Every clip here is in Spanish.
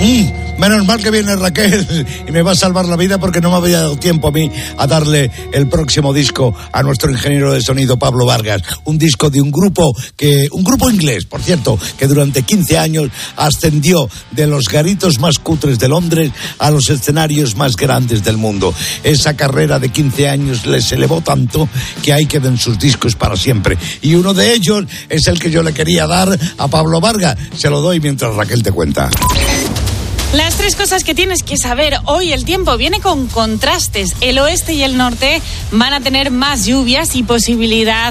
Menos mal que viene Raquel y me va a salvar la vida porque no me había dado tiempo a mí a darle el próximo disco a nuestro ingeniero de sonido Pablo Vargas. Un disco de un grupo inglés, por cierto, que durante 15 años ascendió de los garitos más cutres de Londres a los escenarios más grandes del mundo. Esa carrera de 15 años les elevó tanto que ahí quedan sus discos para siempre. Y uno de ellos es el que yo le quería dar a Pablo Vargas. Se lo doy mientras Raquel te cuenta. Las 3 cosas que tienes que saber hoy. El tiempo viene con contrastes. El oeste y el norte van a tener más nubes y posibilidad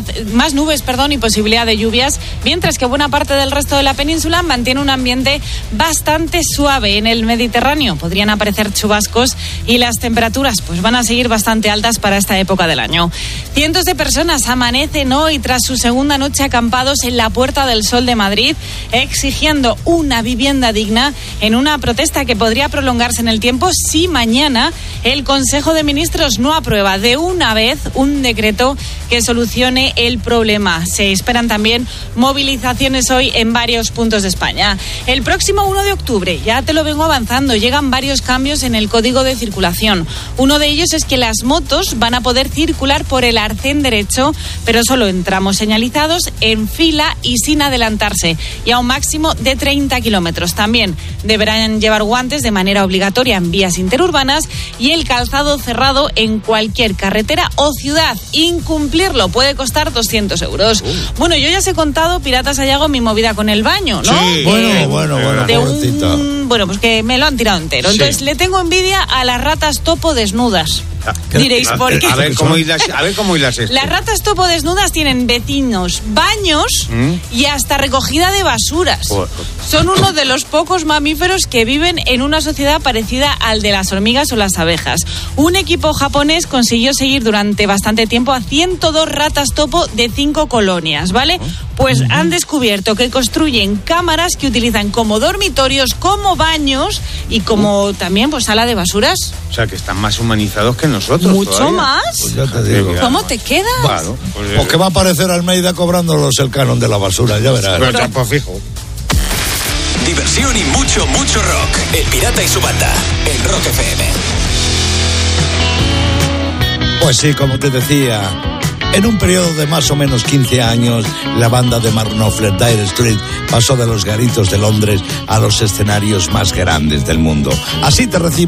de lluvias, mientras que buena parte del resto de la península mantiene un ambiente bastante suave. En el Mediterráneo podrían aparecer chubascos y las temperaturas pues van a seguir bastante altas para esta época del año. Cientos de personas amanecen hoy tras su segunda noche acampados en la Puerta del Sol de Madrid, exigiendo una vivienda digna en una protesta que podría prolongarse en el tiempo si mañana el Consejo de Ministros no aprueba de una vez un decreto que solucione el problema. Se esperan también movilizaciones hoy en varios puntos de España. El próximo 1 de octubre, ya te lo vengo avanzando, llegan varios cambios en el código de circulación. Uno de ellos es que las motos van a poder circular por el arcén derecho, pero solo en tramos señalizados, en fila y sin adelantarse, y a un máximo de 30 kilómetros. También deberán llevar guantes de manera obligatoria en vías interurbanas y el calzado cerrado en cualquier carretera o ciudad. Incumplirlo puede costar 200 euros. Bueno, yo ya os he contado, Piratas Sayago, mi movida con el baño, ¿no? Sí, bueno, Bueno, pues que me lo han tirado entero. Sí. Entonces le tengo envidia a las ratas topo desnudas. Diréis, ¿por qué? A ver cómo hilas esto. Las ratas topo desnudas tienen vecinos, baños y hasta recogida de basuras. Son uno de los pocos mamíferos que viven en una sociedad parecida al de las hormigas o las abejas. Un equipo japonés consiguió seguir durante bastante tiempo a 102 ratas topo de 5 colonias, ¿vale? Pues han descubierto que construyen cámaras que utilizan como dormitorios, como baños y como también pues sala de basuras. O sea, que están más humanizados que nosotros. ¿Mucho todavía. más? Pues ya te digo. ¿Cómo te quedas? Claro. O que va a aparecer Almeida cobrándolos el canon de la basura, ya verás. Pero pues fijo. Diversión y mucho rock. El Pirata y su banda. En Rock FM. Pues sí, como te decía, en un periodo de más o menos 15 años, la banda de Mark Knopfler, Dire Straits, pasó de los garitos de Londres a los escenarios más grandes del mundo. Así te recibo